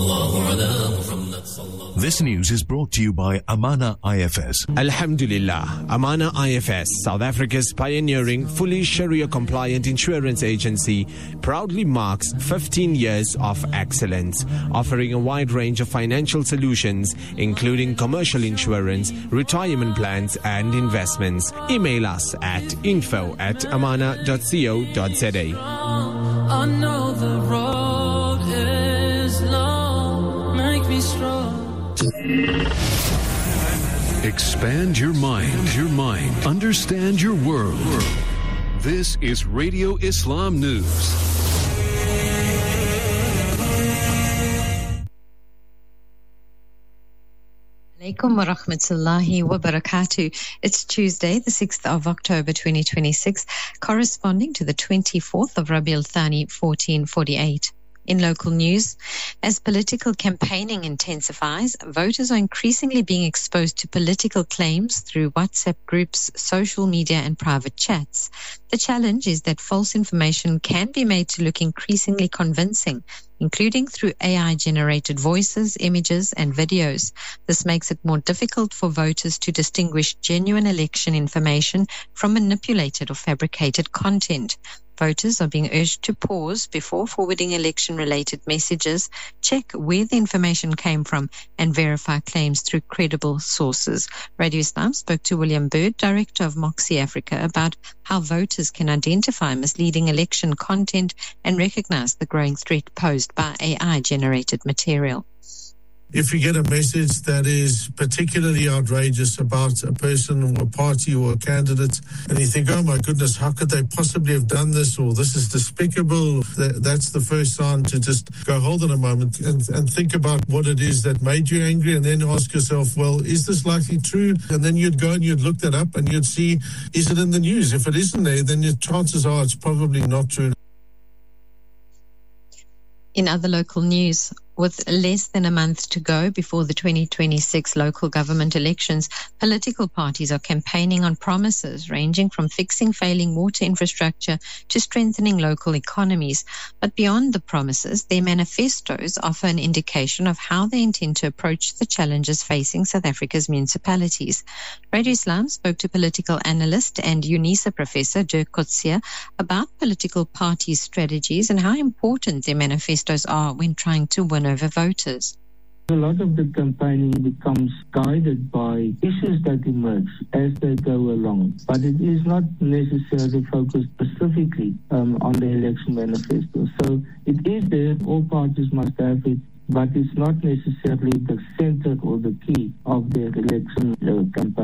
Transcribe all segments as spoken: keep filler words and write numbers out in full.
This news is brought to you by Amana I F S. Alhamdulillah, Amana I F S, South Africa's pioneering, fully Sharia-compliant insurance agency, proudly marks fifteen years of excellence, offering a wide range of financial solutions, including commercial insurance, retirement plans, and investments. Email us at info at amana dot co dot za. I know the road is long, make me strong. Expand your mind, your mind. Understand your world. This is Radio Islam News. Alaikum wa rahmatullahi wa barakatuh. It's Tuesday, the sixth of October twenty twenty-six, corresponding to the twenty-fourth of Rabiul Thani fourteen forty-eight. In local news, as political campaigning intensifies, voters are increasingly being exposed to political claims through WhatsApp groups, social media, and private chats. The challenge is that false information can be made to look increasingly convincing, including through A I-generated voices, images, and videos. This makes it more difficult for voters to distinguish genuine election information from manipulated or fabricated content. Voters are being urged to pause before forwarding election-related messages, check where the information came from, and verify claims through credible sources. Radio Islam spoke to William Bird, Director of Moxie Africa, about how voters can identify misleading election content and recognize the growing threat posed by A I-generated material. If you get a message that is particularly outrageous about a person or a party or a candidate, and you think, oh my goodness, how could they possibly have done this, or this is despicable, that's the first sign to just go, hold on a moment, and, and think about what it is that made you angry, and then ask yourself, well, is this likely true? And then you'd go and you'd look that up and you'd see, is it in the news? If it isn't there, then your chances are it's probably not true. In other local news, with less than a month to go before the twenty twenty-six local government elections, political parties are campaigning on promises ranging from fixing failing water infrastructure to strengthening local economies. But beyond the promises, their manifestos offer an indication of how they intend to approach the challenges facing South Africa's municipalities. Radio Islam spoke to political analyst and UNISA professor Dirk Coetzee about political parties' strategies and how important their manifestos are when trying to win over voters. A lot of the campaigning becomes guided by issues that emerge as they go along, but it is not necessarily focused specifically um, on the election manifesto. So it is there, all parties must have it, but it's not necessarily the center or the key of their election uh, campaign.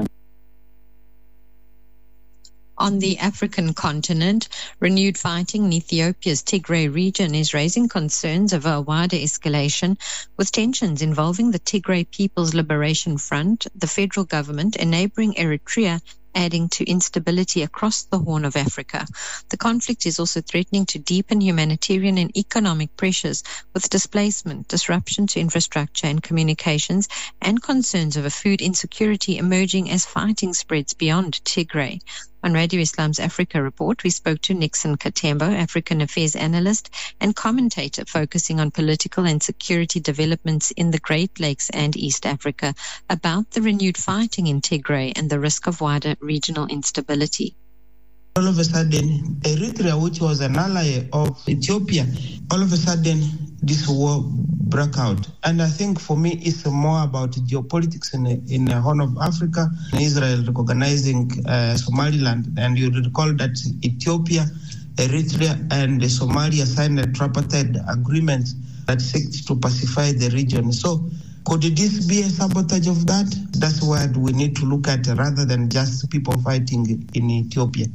On the African continent, renewed fighting in Ethiopia's Tigray region is raising concerns over a wider escalation, with tensions involving the Tigray People's Liberation Front, the federal government, and neighboring Eritrea adding to instability across the Horn of Africa. The conflict is also threatening to deepen humanitarian and economic pressures, with displacement, disruption to infrastructure and communications, and concerns over food insecurity emerging as fighting spreads beyond Tigray. On Radio Islam's Africa Report, we spoke to Nixon Katembo, African Affairs analyst and commentator focusing on political and security developments in the Great Lakes and East Africa, about the renewed fighting in Tigray and the risk of wider regional instability. All of a sudden, Eritrea, which was an ally of Ethiopia, all of a sudden this war broke out. And I think for me, it's more about geopolitics in, in the Horn of Africa, Israel recognizing uh, Somaliland. And you recall that Ethiopia, Eritrea, and Somalia signed a tripartite agreement that seeks to pacify the region. So could this be a sabotage of that? That's what we need to look at rather than just people fighting in Ethiopia.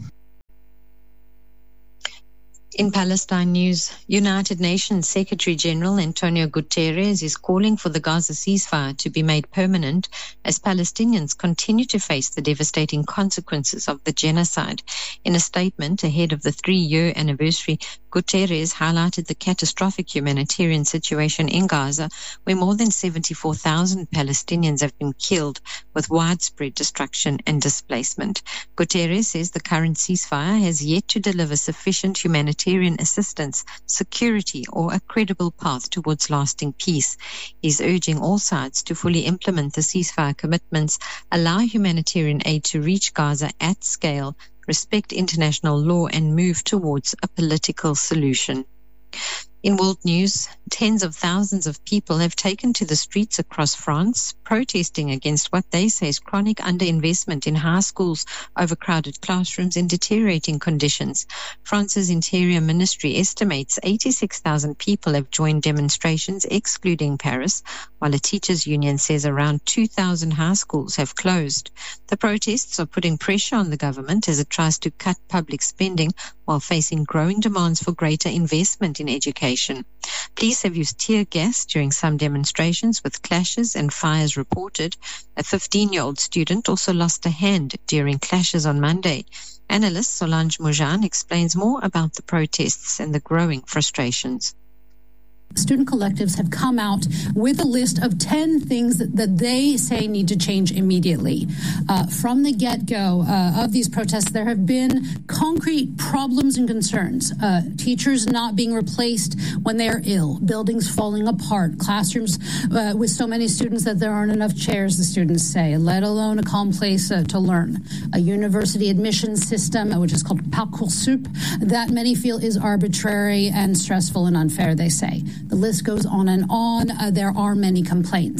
In Palestine news, United Nations Secretary-General Antonio Guterres is calling for the Gaza ceasefire to be made permanent as Palestinians continue to face the devastating consequences of the genocide. In a statement ahead of the three-year anniversary, Guterres highlighted the catastrophic humanitarian situation in Gaza, where more than seventy-four thousand Palestinians have been killed, with widespread destruction and displacement. Guterres says the current ceasefire has yet to deliver sufficient humanitarian assistance, security, or a credible path towards lasting peace. He's urging all sides to fully implement the ceasefire commitments, allow humanitarian aid to reach Gaza at scale, respect international law, and move towards a political solution. In world news, tens of thousands of people have taken to the streets across France, protesting against what they say is chronic underinvestment in high schools, overcrowded classrooms, and deteriorating conditions. France's Interior Ministry estimates eighty-six thousand people have joined demonstrations, excluding Paris, while a teachers' union says around two thousand high schools have closed. The protests are putting pressure on the government as it tries to cut public spending while facing growing demands for greater investment in education. Police have used tear gas during some demonstrations, with clashes and fires reported. A fifteen-year-old student also lost a hand during clashes on Monday. Analyst Solange Mojan explains more about the protests and the growing frustrations. Student collectives have come out with a list of ten things that, that they say need to change immediately. Uh, from the get-go uh, of these protests, there have been concrete problems and concerns. Uh, teachers not being replaced when they are ill, buildings falling apart, classrooms uh, with so many students that there aren't enough chairs, the students say, let alone a calm place uh, to learn. A university admissions system, uh, which is called Parcoursup, that many feel is arbitrary and stressful and unfair, they say. The list goes on and on. Uh, there are many complaints.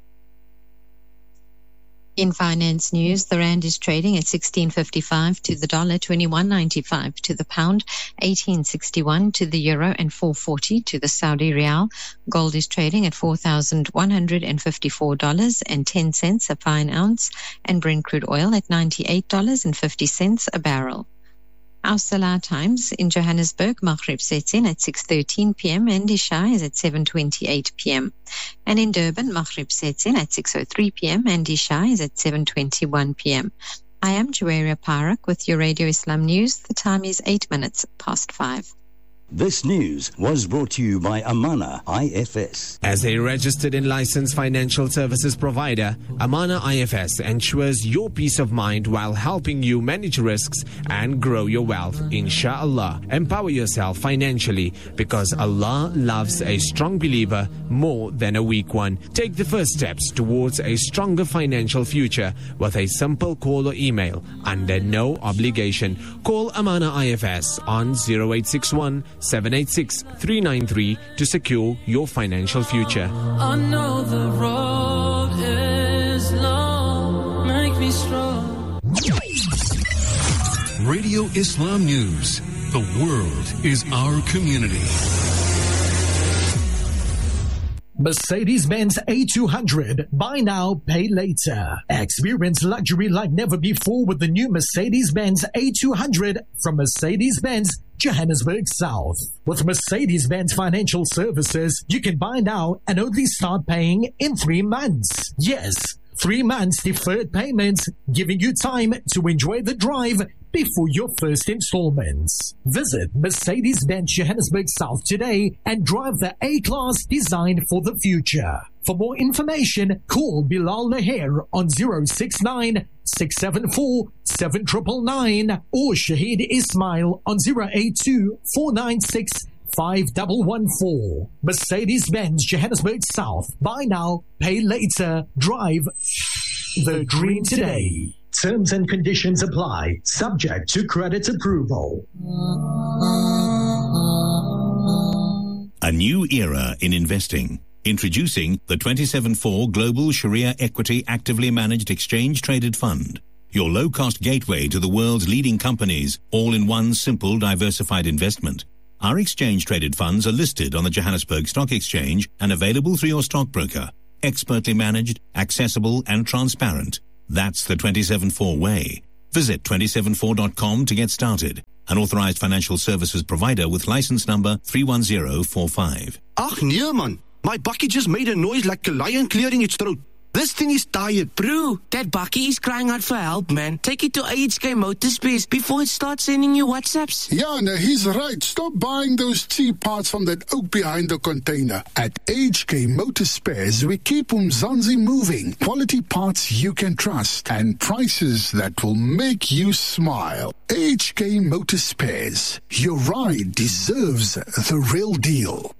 In finance news, the rand is trading at sixteen fifty-five to the dollar, twenty-one ninety-five to the pound, eighteen sixty-one to the euro, and four forty to the Saudi rial. Gold is trading at four thousand one hundred fifty-four dollars and ten cents a fine ounce, and Brent crude oil at ninety-eight dollars and fifty cents a barrel. Our Salah times in Johannesburg, Maghrib sets in at six thirteen p.m. and Isha is at seven twenty-eight p.m. And in Durban, Maghrib sets in at six oh three p.m. and Isha is at seven twenty-one p.m. I am Juwaria Parak with your Radio Islam News. The time is eight minutes past five. This news was brought to you by Amana I F S. As a registered and licensed financial services provider, Amana I F S ensures your peace of mind while helping you manage risks and grow your wealth, inshallah. Empower yourself financially because Allah loves a strong believer more than a weak one. Take the first steps towards a stronger financial future with a simple call or email under no obligation. Call Amana I F S on zero eight six one, seven eight six, three nine three to secure your financial future. I know the road is long, make me strong. Radio Islam News. The world is our community. Mercedes-Benz A two hundred. Buy now, pay later. Experience luxury like never before with the new Mercedes-Benz A two hundred from Mercedes-Benz Johannesburg South. With Mercedes-Benz Financial Services, you can buy now and only start paying in three months. Yes, three months deferred payments, giving you time to enjoy the drive before your first installments. Visit Mercedes-Benz Johannesburg South today and drive the A-Class designed for the future. For more information, call Bilal Laher on zero six nine, six seven four, seven nine nine nine or Shahid Ismail on zero eight two, four nine six, five one one four. Mercedes-Benz Johannesburg South. Buy now, pay later. Drive the dream today. Terms and conditions apply, subject to credit approval. A new era in investing. Introducing the twenty-seven four Global Sharia Equity Actively Managed Exchange Traded Fund. Your low-cost gateway to the world's leading companies, all in one simple diversified investment. Our exchange-traded funds are listed on the Johannesburg Stock Exchange and available through your stockbroker. Expertly managed, accessible and transparent. That's the twenty-seven four way. Visit twenty-seven four dot com to get started. An authorized financial services provider with license number three one zero four five. Ach nee man, my bakkie just made a noise like a lion clearing its throat. This thing is tired. Bro, that Bucky is crying out for help, man. Take it to A H K Motorspares before it starts sending you WhatsApps. Yeah, no, he's right. Stop buying those cheap parts from that oak behind the container. At A H K Motorspares, we keep Umzansi moving. Quality parts you can trust and prices that will make you smile. A H K Motorspares. Your ride deserves the real deal.